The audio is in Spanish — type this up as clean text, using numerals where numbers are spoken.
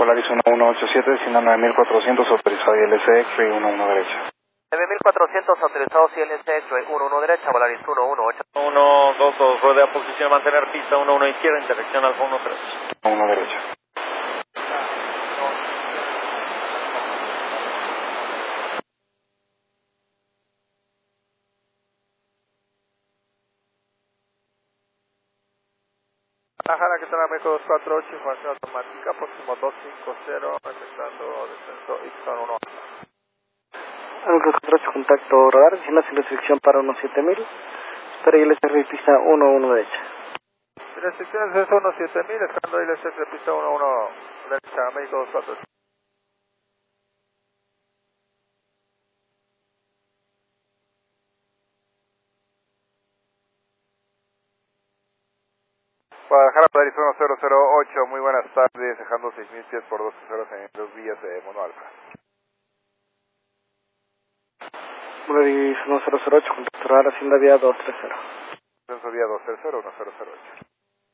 Polaris 1187, destino 9400, autorizado ILC, X-Ray 11 derecha. 9400, autorizado ILC, X-Ray 11 derecha, Polaris 118. 122, rodea posición, mantener pista 11 izquierda, intersección Alfa 13. 1 derecha. Ajara, que está México 248, información automática, próximo 250, empezando descenso Ixon 1. Algo 48, contacto radar, diciendo sin restricción para 17000. Espera ILC pista 11 derecha. Restricciones es 17000, escando ILC pista 11 derecha, México 248. Guadalajara, Polaris 1008, muy buenas tardes, dejando 6000 pies por 2 horas en 2 vías de Mono Alfa. Polaris 1008, contacto radar, hacienda vía 230. Descenso vía 230, 1008.